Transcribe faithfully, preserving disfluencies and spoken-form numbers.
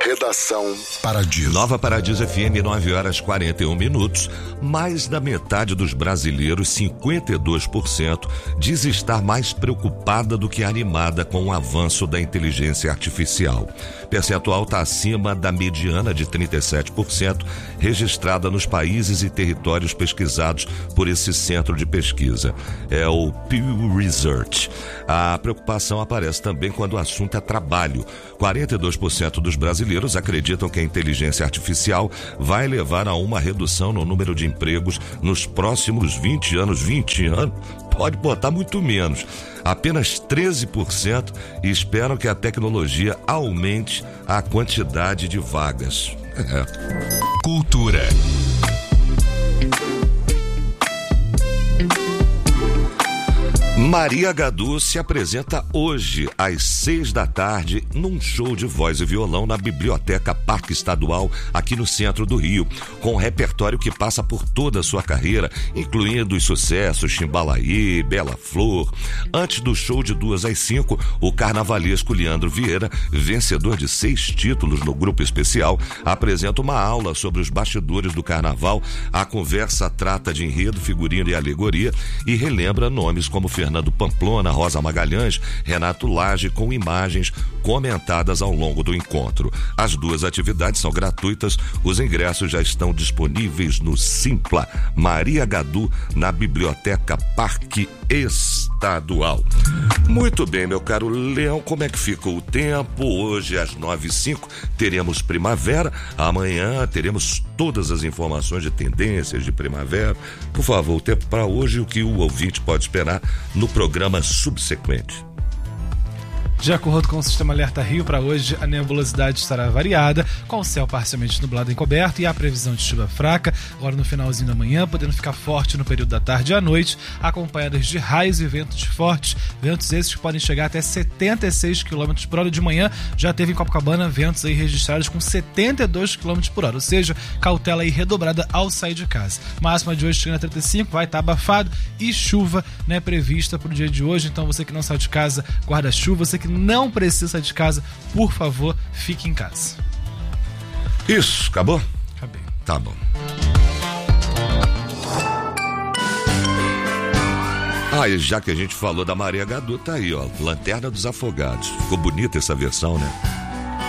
Redação Paradiso. Nova Paradiso F M, nove horas e quarenta e um minutos. Mais da metade dos brasileiros, cinquenta e dois por cento, diz estar mais preocupada do que animada com o avanço da inteligência artificial. Percentual está acima da mediana de trinta e sete por cento, registrada nos países e territórios pesquisados por esse centro de pesquisa. É o Pew Research. A preocupação aparece também quando o assunto é trabalho. quarenta e dois por cento dos brasileiros acreditam que a inteligência artificial vai levar a uma redução no número de empregos nos próximos vinte anos. vinte anos? Pode botar muito menos. Apenas treze por cento esperam que a tecnologia aumente a quantidade de vagas. É. Cultura. Maria Gadu se apresenta hoje às seis da tarde num show de voz e violão na Biblioteca Parque Estadual aqui no centro do Rio, com um repertório que passa por toda a sua carreira, incluindo os sucessos Chimbalaí, Bela Flor. Antes do show de duas às cinco, o carnavalesco Leandro Vieira, vencedor de seis títulos no grupo especial, apresenta uma aula sobre os bastidores do carnaval. A conversa trata de enredo, figurino e alegoria e relembra nomes como Fernando Pamplona, Rosa Magalhães, Renato Lage, com imagens comentadas ao longo do encontro. As duas atividades são gratuitas, os ingressos já estão disponíveis no Simpla Maria Gadu, na Biblioteca Parque Estadual. Muito bem, meu caro Leão, como é que fica o tempo? Hoje às nove e cinco teremos primavera, amanhã teremos todas as informações de tendências de primavera. Por favor, o tempo para hoje e o que o ouvinte pode esperar no programa subsequente. De acordo com o Sistema Alerta Rio, para hoje a nebulosidade estará variada, com o céu parcialmente nublado e encoberto e a previsão de chuva fraca, agora no finalzinho da manhã, podendo ficar forte no período da tarde e à noite, acompanhadas de raios e ventos fortes, ventos esses que podem chegar até setenta e seis quilômetros por hora. De manhã já teve em Copacabana ventos aí registrados com setenta e dois quilômetros por hora, ou seja, cautela aí redobrada ao sair de casa. Máxima de hoje chegando a trinta e cinco, vai estar abafado e chuva, né, prevista para o dia de hoje. Então você que não sai de casa, guarda-chuva, você que não precisa sair de casa, por favor, fique em casa. Isso, acabou? Acabei. Tá bom. Ah, e já que a gente falou da Maria Gadu, tá aí, ó, Lanterna dos Afogados. Ficou bonita essa versão, né?